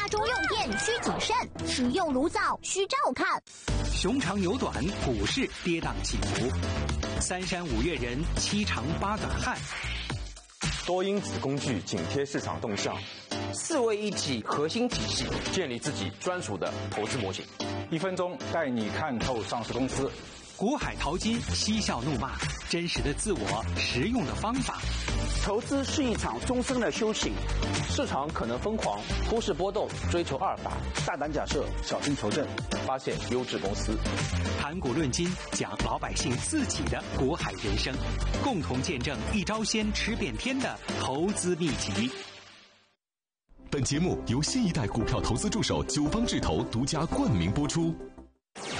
家中用电需谨慎，使用炉灶需照看。 熊长牛短，股市跌宕起伏。三山五岳人，七长八短汉。 多因子工具紧贴市场动向 ，4位一体核心体系，建立自己专属的投资模型。 1分钟带你看透上市公司。 股海淘金，嬉笑怒骂，真实的自我，实用的方法。 投资是一场终身的修行， 市场可能疯狂，忽视波动，追求阿尔法， 大胆假设，小心求证， 发现优质公司。 谈股论金，讲老百姓自己的股海人生，共同见证一招鲜吃遍天的投资秘籍。 本节目由新一代股票投资助手九方智投独家冠名播出。